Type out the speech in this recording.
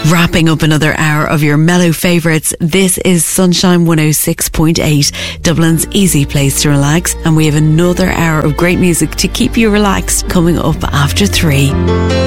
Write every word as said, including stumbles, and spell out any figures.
Wrapping up another hour of your mellow favourites, this is Sunshine one oh six point eight, Dublin's easy place to relax, and we have another hour of great music to keep you relaxed coming up after three.